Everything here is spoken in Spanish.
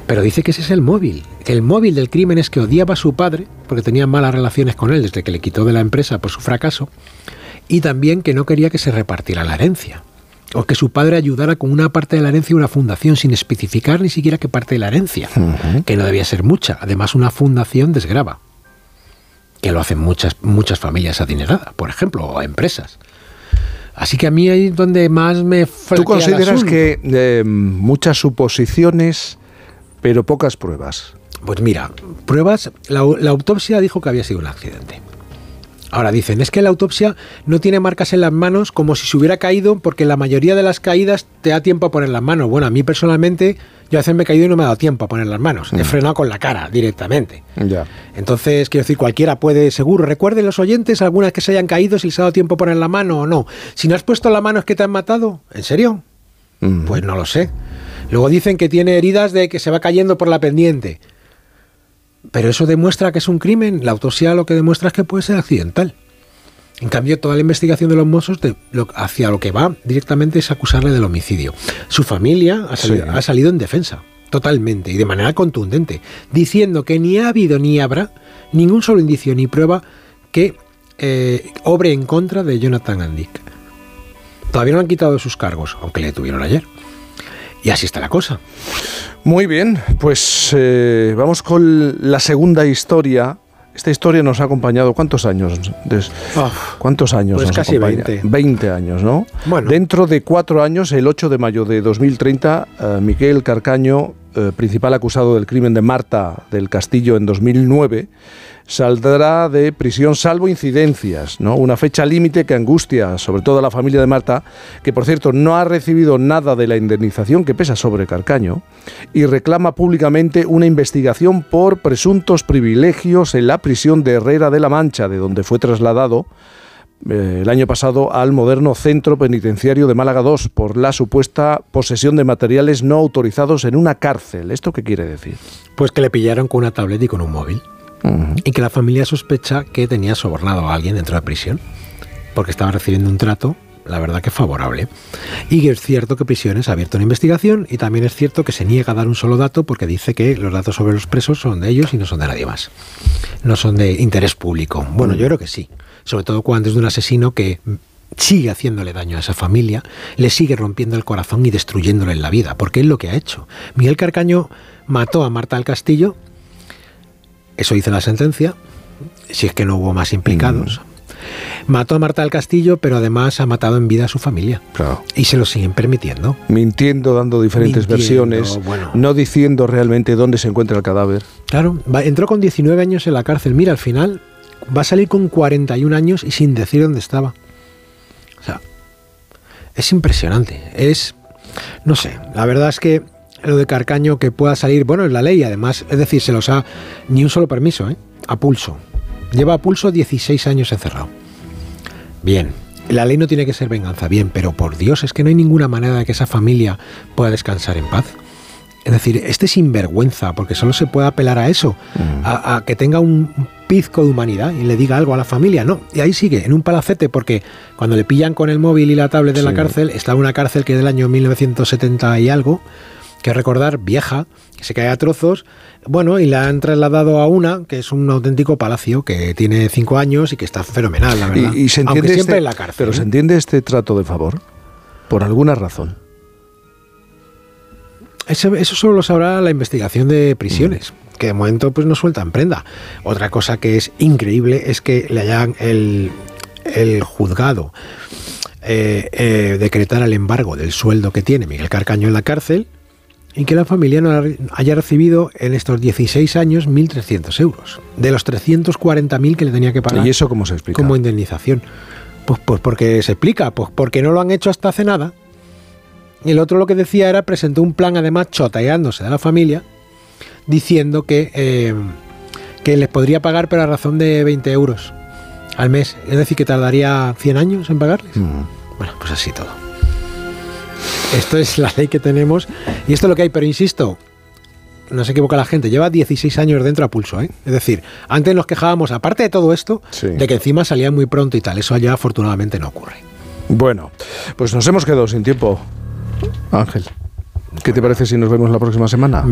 Pero dice que ese es el móvil. El móvil del crimen es que odiaba a su padre, porque tenía malas relaciones con él desde que le quitó de la empresa por su fracaso, y también que no quería que se repartiera la herencia, o que su padre ayudara con una parte de la herencia a una fundación sin especificar ni siquiera qué parte de la herencia, que no debía ser mucha. Además, una fundación desgrava, que lo hacen muchas familias adineradas, por ejemplo, o empresas. Así que a mí ahí es donde más me flaquea. ¿Tú consideras que muchas suposiciones, pero pocas pruebas? Pues mira, pruebas, la autopsia dijo que había sido un accidente. Ahora dicen, es que la autopsia no tiene marcas en las manos como si se hubiera caído, porque la mayoría de las caídas te da tiempo a poner las manos. Bueno, a mí personalmente, yo a veces me he caído y no me ha dado tiempo a poner las manos. He frenado con la cara directamente. Ya. Entonces, quiero decir, cualquiera puede, seguro. Recuerden los oyentes algunas que se hayan caído, si les ha dado tiempo a poner la mano o no. Si no has puesto la mano, ¿es que te han matado? ¿En serio? Pues no lo sé. Luego dicen que tiene heridas de que se va cayendo por la pendiente. Pero eso demuestra que es un crimen. La autopsia lo que demuestra es que puede ser accidental. En cambio, toda la investigación de los Mossos hacia lo que va directamente es acusarle del homicidio. Su familia ha salido en defensa, totalmente, y de manera contundente, diciendo que ni ha habido ni habrá ningún solo indicio ni prueba que obre en contra de Jonathan Andic. Todavía no han quitado de sus cargos, aunque le detuvieron ayer. Y así está la cosa. Muy bien, pues vamos con la segunda historia. Esta historia nos ha acompañado, ¿cuántos años? ¿Cuántos años pues nos casi acompaña? 20. 20 años, ¿no? Bueno. Dentro de 4 años, el 8 de mayo de 2030, Miquel Carcaño, principal acusado del crimen de Marta del Castillo en 2009, saldrá de prisión salvo incidencias, ¿no? Una fecha límite que angustia sobre todo a la familia de Marta, que por cierto no ha recibido nada de la indemnización que pesa sobre Carcaño, y reclama públicamente una investigación por presuntos privilegios en la prisión de Herrera de la Mancha, de donde fue trasladado el año pasado al moderno Centro Penitenciario de Málaga II por la supuesta posesión de materiales no autorizados en una cárcel. ¿Esto qué quiere decir? Pues que le pillaron con una tablet y con un móvil. Y que la familia sospecha que tenía sobornado a alguien dentro de prisión, porque estaba recibiendo un trato, la verdad que favorable. Y que es cierto que Prisiones ha abierto una investigación, y también es cierto que se niega a dar un solo dato porque dice que los datos sobre los presos son de ellos y no son de nadie más. No son de interés público. Bueno, yo creo que sí. Sobre todo cuando es de un asesino que sigue haciéndole daño a esa familia, le sigue rompiendo el corazón y destruyéndole la vida, porque es lo que ha hecho. Miguel Carcaño mató a Marta del Castillo. Eso dice la sentencia, si es que no hubo más implicados. Mató a Marta del Castillo, pero además ha matado en vida a su familia. Claro. Y se lo siguen permitiendo. Mintiendo, dando diferentes versiones, bueno. No diciendo realmente dónde se encuentra el cadáver. Claro, entró con 19 años en la cárcel. Mira, al final va a salir con 41 años y sin decir dónde estaba. O sea, es impresionante. No sé, la verdad es que lo de Carcaño que pueda salir, bueno, es la ley, además, es decir, se los ha ni un solo permiso, a pulso. Lleva a pulso 16 años encerrado. Bien, la ley no tiene que ser venganza, bien, pero por Dios, es que no hay ninguna manera de que esa familia pueda descansar en paz. Es decir, sinvergüenza, porque solo se puede apelar a eso, a que tenga un pizco de humanidad y le diga algo a la familia, no. Y ahí sigue, en un palacete, porque cuando le pillan con el móvil y la tablet de la cárcel, está en una cárcel que es del año 1970 y algo, que recordar, vieja, que se cae a trozos, bueno, y la han trasladado a una, que es un auténtico palacio, que tiene 5 años y que está fenomenal, la verdad. Y se entiende aunque siempre en la cárcel. Pero ¿se entiende este trato de favor? Por alguna razón. Eso solo lo sabrá la investigación de Prisiones, que de momento pues no sueltan prenda. Otra cosa que es increíble es que le hayan el juzgado decretar el embargo del sueldo que tiene Miguel Carcaño en la cárcel, y que la familia no haya recibido en estos 16 años 1.300 euros, de los 340.000 que le tenía que pagar. ¿Y eso cómo se explica? Como indemnización. Pues porque se explica, pues porque no lo han hecho hasta hace nada. Y el otro lo que decía era, presentó un plan además choteándose de la familia, diciendo que les podría pagar pero a razón de 20 euros al mes. Es decir, que tardaría 100 años en pagarles. Bueno, pues así todo. Esto es la ley que tenemos y esto es lo que hay, pero insisto, no se equivoca la gente, lleva 16 años dentro a pulso, Es decir, antes nos quejábamos, aparte de todo esto, de que encima salía muy pronto y tal, eso ya afortunadamente no ocurre. Bueno, pues nos hemos quedado sin tiempo, Ángel. ¿Qué te parece si nos vemos la próxima semana?